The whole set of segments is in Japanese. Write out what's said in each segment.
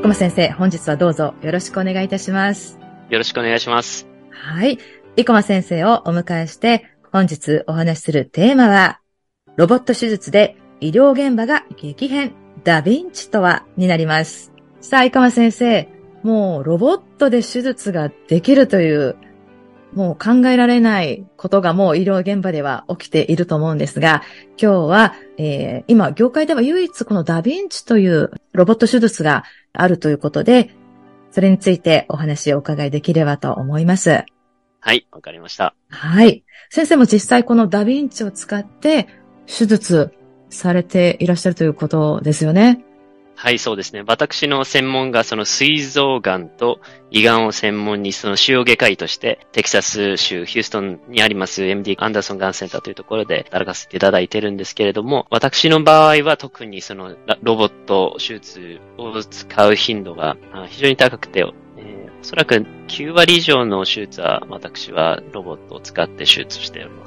生駒先生、本日はどうぞよろしくお願いいたします。 よろしくお願いします。 はい。生駒先生をお迎えして、本日お話しするテーマは、ロボット手術で医療現場が激変、ダヴィンチとはになります。さあ、生駒先生、もうロボットで手術ができるという、もう考えられないことがもう医療現場では起きていると思うんですが、今日は、今業界では唯一このダヴィンチというロボット手術があるということで、それについてお話をお伺いできればと思います。 はい、わかりました。 はい。先生も実際このダヴィンチを使って手術されていらっしゃるということですよね。 はい、そうですね。私の専門がその膵臓がんと胃がんを専門にその腫瘍外科医としてテキサス州ヒューストンにあります MD アンダーソンがんセンターというところで働かせていただいているんですけれども、私の場合は特にそのロボット手術を使う頻度が非常に高くて、おそらく9割以上の手術は私はロボットを使って手術しております。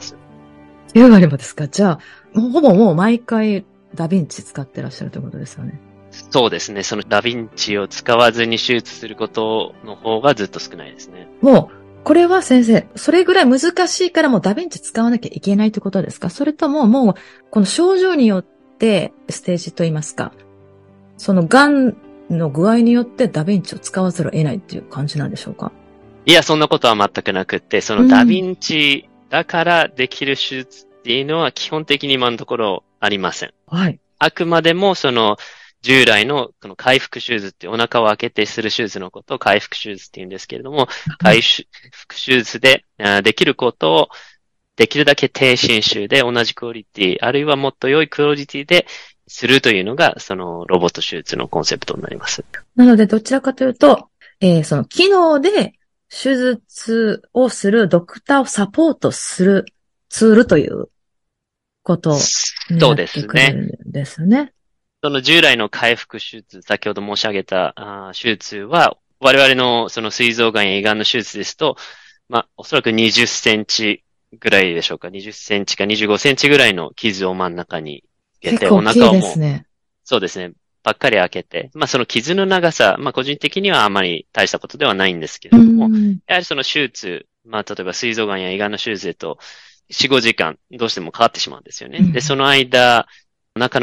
9割もですか？じゃあ、ほぼもう毎回ダヴィンチ使ってらっしゃるということですよね。 そうですね。そのダヴィンチを使わずに手術することの方がずっと少ないですね。 もう、これは先生、それぐらい難しいからもうダヴィンチ使わなきゃいけないということですか？それとももう、この症状によってステージといいますか、その癌の具合によってダヴィンチを使わざるを得ないっていう感じなんでしょうか？ いや、そんなことは全くなくって、そのダヴィンチだからできる手術っていうのは基本的に今のところありません。 はい。 あくまでもその従来のこの開腹手術ってお腹を開けてする手術のことを開腹手術って言うんですけれども、開腹手術でできることをできるだけ低侵襲で同じクオリティ、あるいはもっと良いクオリティでするというのが、そのロボット手術のコンセプトになります。 なので、どちらかというと、その機能で手術をするドクターをサポートするツールということになってくるんですね。 その従来の開腹手術、先ほど申し上げた手術は、我々のその膵臓がんや胃がんの手術ですと、おそらく20センチぐらいでしょうか。20センチか25センチぐらいの傷を真ん中に入れて、お腹をもう、そうですね、ばっかり開けて、その傷の長さ、個人的にはあまり大したことではないんですけれども、やはりその手術、例えば膵臓がんや胃がんの手術だと、4、5時間どうしてもかかってしまうんですよね。で、その間、お腹の